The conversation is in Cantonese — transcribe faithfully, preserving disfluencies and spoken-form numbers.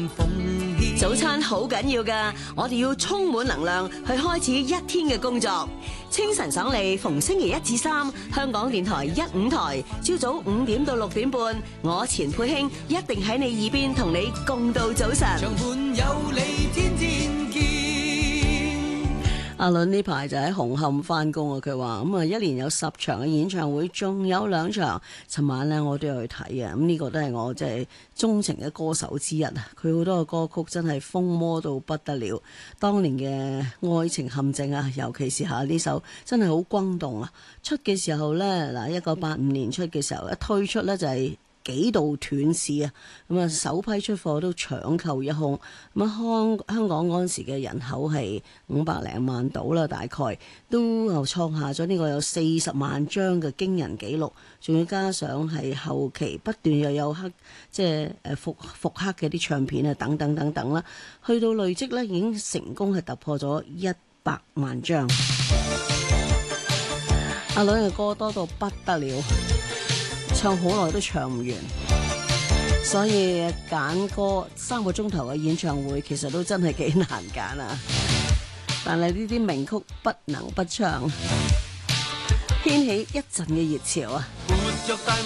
奉獻。 早餐好緊要㗎，我哋要充滿能量去開始一天嘅工作。清晨爽利，逢星期一至三，香港電台一五台，朝早五點到六點半，我錢佩卿一定喺你耳邊同你共度早晨。 長伴有你，天天見。 阿倫呢排就喺紅磡翻工啊，佢話咁啊一年有十場嘅演唱會，仲有兩場，尋晚呢我都有去睇啊，咁、這、呢個都係我即係鍾情嘅歌手之一啊，佢好多嘅歌曲真係風魔到不得了，當年嘅愛情陷阱啊，尤其是下呢首真係好轟動啊，出嘅時候呢，嗱一九八五年出嘅時候，一推出呢就係、是。幾度斷市啊！咁啊，首批出貨都搶購一空。咁啊，香香港嗰陣時嘅人口係五百零萬到啦，大概都又創下咗呢個有四十萬張嘅驚人紀錄。仲要加上係後期不斷又有黑，即係誒復復刻嘅啲唱片啊，等等等等啦。去到累積咧，已經成功係突破咗一百萬張。阿女嘅歌多到不得了。唱好耐都唱唔完，所以揀歌三個鐘頭嘅演唱會其實都真係幾難揀啊！但係呢啲名曲不能不唱，掀起一陣嘅熱潮啊！